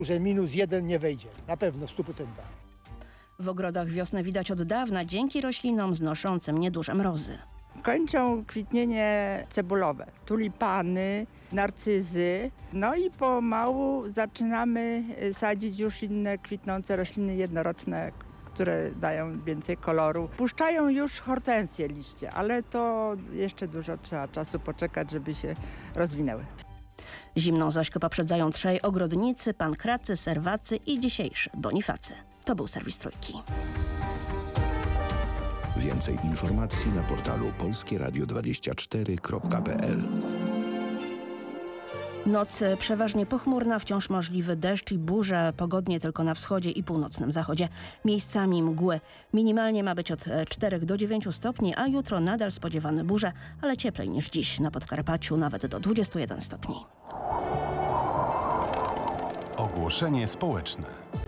że -1 nie wejdzie. Na pewno w 100%. W ogrodach wiosnę widać od dawna dzięki roślinom znoszącym nieduże mrozy. Kończą kwitnienie cebulowe, tulipany, narcyzy. No i pomału zaczynamy sadzić już inne kwitnące rośliny jednoroczne, które dają więcej koloru. Puszczają już hortensje liście, ale to jeszcze dużo trzeba czasu poczekać, żeby się rozwinęły. Zimną zaś poprzedzają trzej ogrodnicy, pankracy, serwacy i dzisiejszy Bonifacy. To był serwis Trójki. Więcej informacji na portalu polskieradio24.pl. Noc przeważnie pochmurna, wciąż możliwy deszcz i burze, pogodnie tylko na wschodzie i północnym zachodzie. Miejscami mgły. Minimalnie ma być od 4 do 9 stopni, a jutro nadal spodziewane burze, ale cieplej niż dziś. Na Podkarpaciu nawet do 21 stopni. Ogłoszenie społeczne.